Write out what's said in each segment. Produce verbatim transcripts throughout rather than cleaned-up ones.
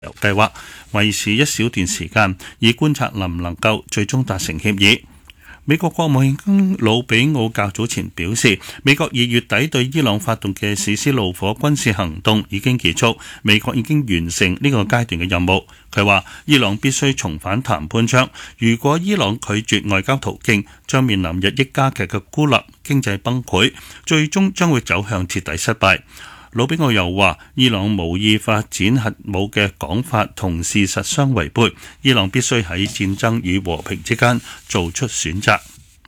計劃，維持一小段時間，以觀察能唔能夠最終達成協議。美國國務卿魯比奧較早前表示，美國二月底對伊朗發動嘅實施怒火軍事行動已經結束，美國已經完成呢個階段嘅任務。佢話伊朗必須重返談判桌，如果伊朗拒絕外交途徑，將面臨日益加劇嘅孤立、經濟崩潰，最終將會走向徹底失敗。魯比奧又話，伊朗無意發展核武嘅講法同事實相違背，伊朗必須喺戰爭與和平之間做出選擇。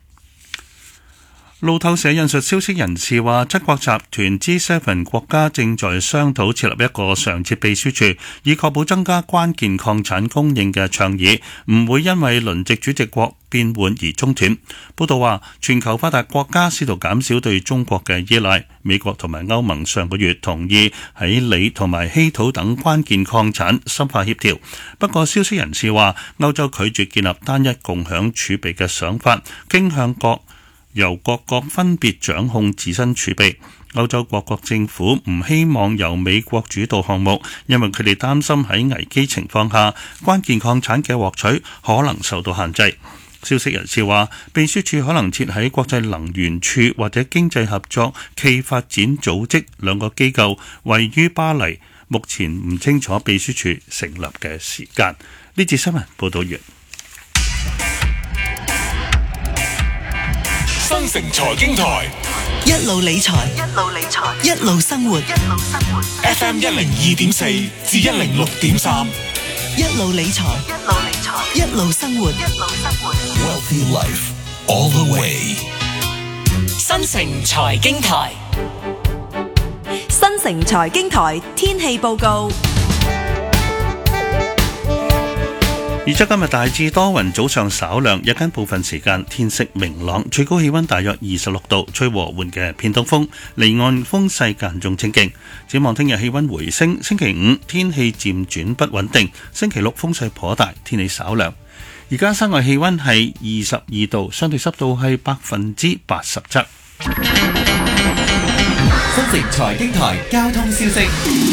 路透社引述消息人士話，七國集團 G 七 國家正在商討設立一個常設秘書處，以確保增加關鍵礦產供應嘅倡議唔會因為輪值主席國變換而中斷。報道話，全球發達國家試圖減少對中國嘅依賴。美國同埋歐盟上個月同意喺鋰同埋稀土等關鍵礦產深化協調。不過，消息人士話，歐洲拒絕建立單一共享儲備嘅想法，傾向各由各國分別掌控自身儲備。歐洲各國政府唔希望由美國主導項目，因為佢哋擔心喺危機情況下，關鍵礦產嘅獲取可能受到限制。消息人士話，秘書處可能設喺國際能源處或者經濟合作暨發展組織兩個機構，位於巴黎。目前唔清楚秘書處成立嘅時間。呢節新聞報道完。 新城財經台一路理財，一路理財，一路生活，一路生活。 F M 一零二點四至一零六點三， 一路理財，一路理財，一路生活，一路生活。 Wealthy Life all the way。 新城財經台，新城財經台天氣報告。 預測今日大致多雲，早上稍涼，日間部分時間天色明朗，最高氣溫大約二十六度，吹和緩嘅偏東風，離岸風勢間中清勁。展望聽日氣溫回升，星期五天氣漸轉不穩定，星期六風勢頗大，天氣稍涼。而家室外氣溫係二十二度，相對濕度係百分之八十七。 新城財經台交通消息。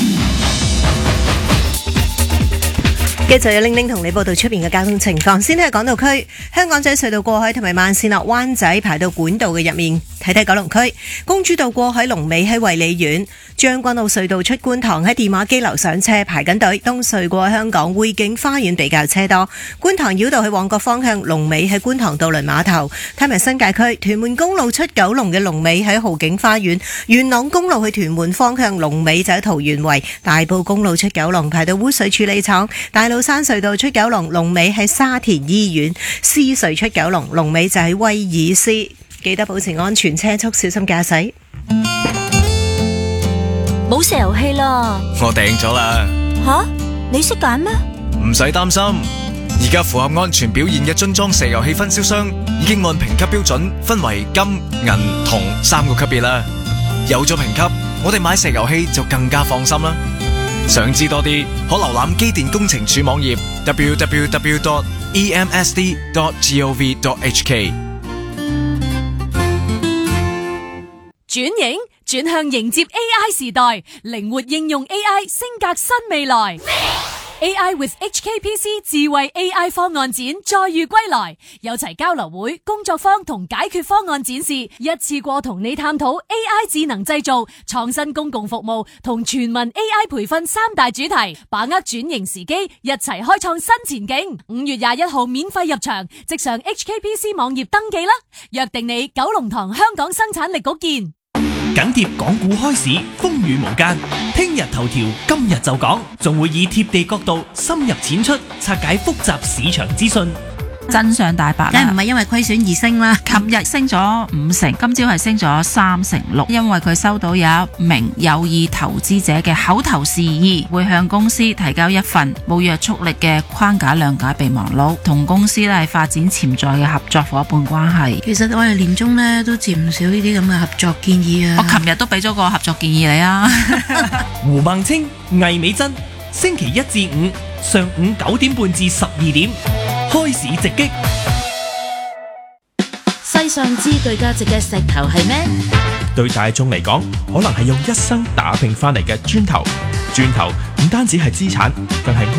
繼續有玲玲同你報道出邊嘅交通情況。先睇港島區，香港仔隧道過海同埋慢線落灣仔排到管道嘅入面。睇睇九龍區，公主道過海龍尾喺衛理苑，將軍澳隧道出觀塘喺電話機樓上車排緊隊。東隧過香港匯景花園比較車多。觀塘繞道去旺角方向龍尾喺觀塘渡輪碼頭。睇埋新界區，屯門公路出九龍嘅龍尾喺豪景花園，元朗公路去屯門方向龍尾就喺桃園圍。大埔公路出九龍排到污水處理廠。大老山隧道出九龍龍尾喺沙田醫院。獅隧出九龍龍尾就喺威爾斯。記得保持安全車速，小心駕駛。 冇石油氣啦， 我訂咗啦。 吓，你識揀咩？ 唔使擔心，而家符合安全表現嘅樽裝石油氣分銷商已經按評級標準分為金、銀、銅三個級別啦。有咗評級，我哋買石油氣就更加放心啦。想知多啲，可瀏覽機電工程署網頁 double-u double-u double-u dot e m s d dot gov dot h k。 轉型轉向迎接 A I 時代，靈活應用 A I， 升格新未來。A I with H K P C 智慧 A I 方案展再遇歸來，有齊交流會、工作坊同解決方案展示，一次過同你探討 A I 智能製造、創新公共服務同全民 A I 培訓三大主題，把握轉型時機，一齊開創新前景。五月廿一號免費入場，即上 H K P C 網頁登記啦！約定你九龍塘香港生產力局見。 緊貼港股開市，風雨無間。聽日頭條，今日就講，仲會以貼地角度深入淺出，拆解複雜市場資訊。 真相大白啦，梗係唔係因為虧損而升啦。琴日升咗五成，今朝係升咗三成六，因為佢收到有一名有意投資者嘅口頭示意，會向公司提交一份冇約束力嘅框架諒解備忘錄，同公司咧係發展潛在嘅合作夥伴關係。 其實我哋年中咧都接唔少呢啲咁嘅合作建議啊。 我琴日都俾咗個合作建議你啊。 胡孟青、魏美珍，星期一至五上午九點半至十二點。開市直擊。 世上最具價值嘅石頭係咩？ 對大眾嚟講，可能係用一生打拼翻嚟嘅磚頭。磚頭唔單止係資產，更係